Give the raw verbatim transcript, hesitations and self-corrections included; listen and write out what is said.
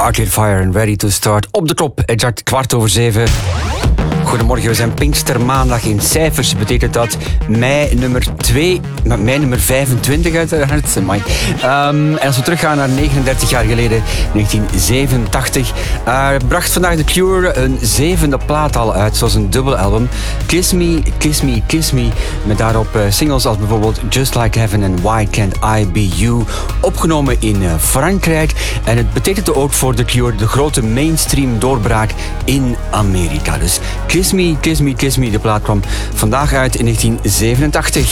Arcade Fire and Ready to Start. Op de klok, exact kwart over zeven. Goedemorgen, we zijn Pinkstermaandag. In cijfers betekent dat mei nummer twee, mei nummer vijfentwintig uiteraard. Um, en als we teruggaan naar negenendertig jaar geleden, negentien zevenentachtig, uh, bracht vandaag The Cure een zevende plaat al uit, zoals een dubbelalbum. Kiss Me, Kiss Me, Kiss Me, met daarop uh, singles als bijvoorbeeld Just Like Heaven en Why Can't I Be You, opgenomen in uh, Frankrijk. En het betekende ook voor The Cure de grote mainstream doorbraak in Amerika. Dus Kiss Me, Kiss Me, Kiss Me, de plaat kwam vandaag uit in negentien zevenentachtig.